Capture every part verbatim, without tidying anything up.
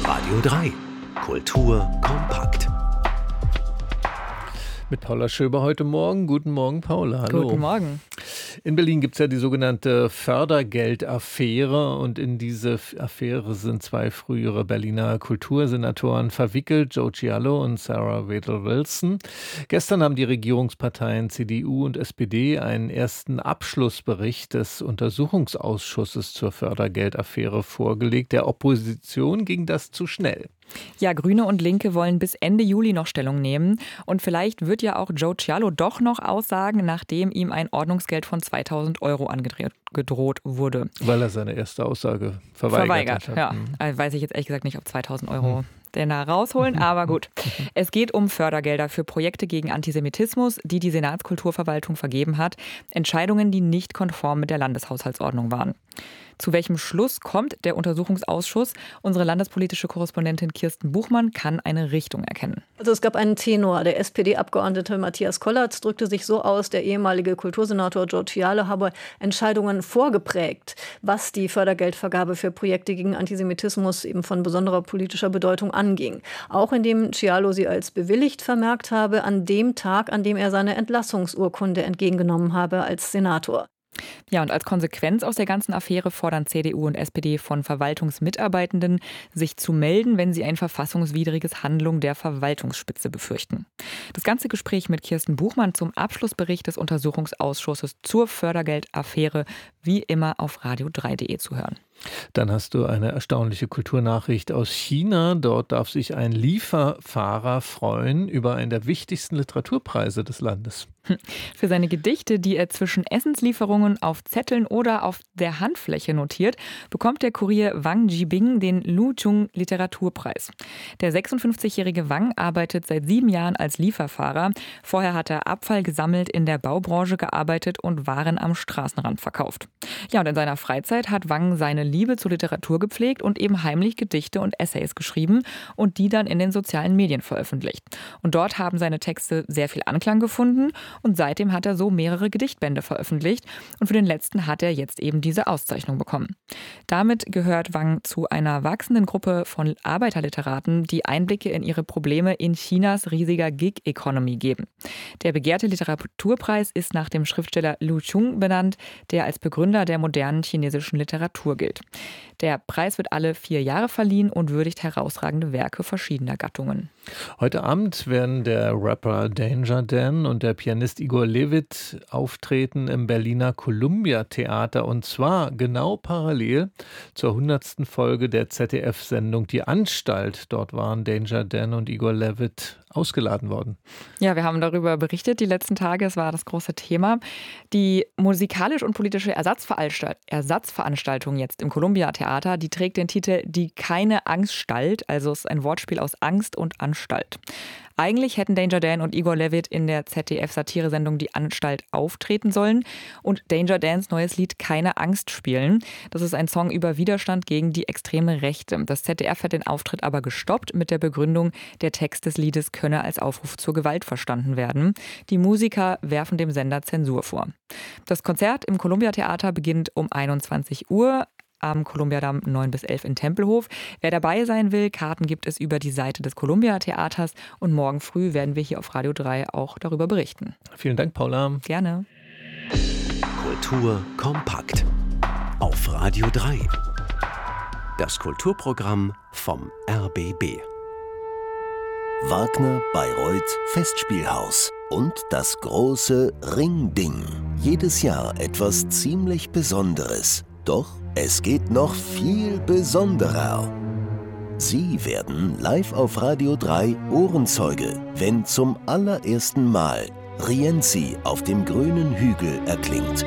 Radio drei. Kultur kompakt. Mit Paula Schöber heute Morgen. Guten Morgen, Paula. Hallo. Guten Morgen. In Berlin gibt es ja die sogenannte Fördergeldaffäre und in diese Affäre sind zwei frühere Berliner Kultursenatoren verwickelt, Joe Cialo und Sarah Wedel-Wilson. Gestern haben die Regierungsparteien C D U und S P D einen ersten Abschlussbericht des Untersuchungsausschusses zur Fördergeldaffäre vorgelegt. Der Opposition ging das zu schnell. Ja, Grüne und Linke wollen bis Ende Juli noch Stellung nehmen. Und vielleicht wird ja auch Joe Cialo doch noch aussagen, nachdem ihm ein Ordnungsgeld von zweitausend Euro angedroht wurde. Weil er seine erste Aussage verweigert, verweigert hat. Ja, hm. Weiß ich jetzt ehrlich gesagt nicht, ob zweitausend Euro... Hm. den da rausholen, aber gut. Es geht um Fördergelder für Projekte gegen Antisemitismus, die die Senatskulturverwaltung vergeben hat. Entscheidungen, die nicht konform mit der Landeshaushaltsordnung waren. Zu welchem Schluss kommt der Untersuchungsausschuss? Unsere landespolitische Korrespondentin Kirsten Buchmann kann eine Richtung erkennen. Also es gab einen Tenor. Der S P D-Abgeordnete Matthias Kollatz drückte sich so aus, der ehemalige Kultursenator Joe Cialo habe Entscheidungen vorgeprägt, was die Fördergeldvergabe für Projekte gegen Antisemitismus eben von besonderer politischer Bedeutung anging. Auch indem Cialo sie als bewilligt vermerkt habe, an dem Tag, an dem er seine Entlassungsurkunde entgegengenommen habe als Senator. Ja, und als Konsequenz aus der ganzen Affäre fordern C D U und S P D von Verwaltungsmitarbeitenden, sich zu melden, wenn sie ein verfassungswidriges Handlung der Verwaltungsspitze befürchten. Das ganze Gespräch mit Kirsten Buchmann zum Abschlussbericht des Untersuchungsausschusses zur Fördergeldaffäre wie immer auf radio drei punkt de zu hören. Dann hast du eine erstaunliche Kulturnachricht aus China. Dort darf sich ein Lieferfahrer freuen über einen der wichtigsten Literaturpreise des Landes. Für seine Gedichte, die er zwischen Essenslieferungen auf Zetteln oder auf der Handfläche notiert, bekommt der Kurier Wang Jibing den Luchung Literaturpreis. Der sechsundfünfzigjährige Wang arbeitet seit sieben Jahren als Lieferfahrer. Vorher hat er Abfall gesammelt, in der Baubranche gearbeitet und Waren am Straßenrand verkauft. Ja, und in seiner Freizeit hat Wang seine Liebe zur Literatur gepflegt und eben heimlich Gedichte und Essays geschrieben und die dann in den sozialen Medien veröffentlicht. Und dort haben seine Texte sehr viel Anklang gefunden und seitdem hat er so mehrere Gedichtbände veröffentlicht und für den letzten hat er jetzt eben diese Auszeichnung bekommen. Damit gehört Wang zu einer wachsenden Gruppe von Arbeiterliteraten, die Einblicke in ihre Probleme in Chinas riesiger Gig-Economy geben. Der begehrte Literaturpreis ist nach dem Schriftsteller Lu Xun benannt, der als Begründer der modernen chinesischen Literatur gilt. Der Preis wird alle vier Jahre verliehen und würdigt herausragende Werke verschiedener Gattungen. Heute Abend werden der Rapper Danger Dan und der Pianist Igor Levit auftreten im Berliner Columbia Theater und zwar genau parallel zur hundertsten Folge der Z D F-Sendung Die Anstalt. Dort waren Danger Dan und Igor Levit ausgeladen worden. Ja, wir haben darüber berichtet die letzten Tage. Es war das große Thema. Die musikalisch und politische Ersatzveranstalt- Ersatzveranstaltung jetzt im Columbia Theater, die trägt den Titel Die keine Angststalt. Also es ist ein Wortspiel aus Angst und Anstalt. Eigentlich hätten Danger Dan und Igor Levit in der Z D F-Satiresendung Die Anstalt auftreten sollen und Danger Dans neues Lied Keine Angst spielen. Das ist ein Song über Widerstand gegen die extreme Rechte. Das Z D F hat den Auftritt aber gestoppt mit der Begründung, der Text des Liedes könne als Aufruf zur Gewalt verstanden werden. Die Musiker werfen dem Sender Zensur vor. Das Konzert im Columbia Theater beginnt um einundzwanzig Uhr. Am Columbiadamm neun bis elf in Tempelhof. Wer dabei sein will, Karten gibt es über die Seite des Columbia Theaters und morgen früh werden wir hier auf Radio drei auch darüber berichten. Vielen Dank, Paula. Gerne. Kultur kompakt auf Radio drei. Das Kulturprogramm vom R B B. Wagner Bayreuth Festspielhaus und das große Ringding. Jedes Jahr etwas ziemlich Besonderes. Doch es geht noch viel besonderer. Sie werden live auf Radio drei Ohrenzeuge, wenn zum allerersten Mal Rienzi auf dem grünen Hügel erklingt.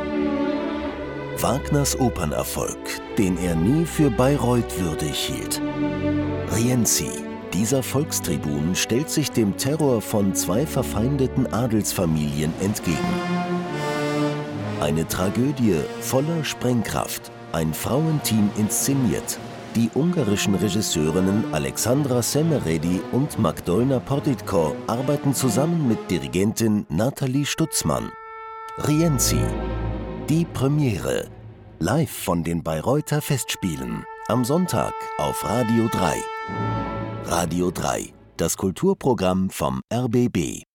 Wagners Opernerfolg, den er nie für Bayreuth würdig hielt. Rienzi, dieser Volkstribun, stellt sich dem Terror von zwei verfeindeten Adelsfamilien entgegen. Eine Tragödie voller Sprengkraft, ein Frauenteam inszeniert. Die ungarischen Regisseurinnen Alexandra Semeredi und Magdolna Portitko arbeiten zusammen mit Dirigentin Nathalie Stutzmann. Rienzi, die Premiere, live von den Bayreuther Festspielen. Am Sonntag auf Radio drei. Radio drei, das Kulturprogramm vom R B B.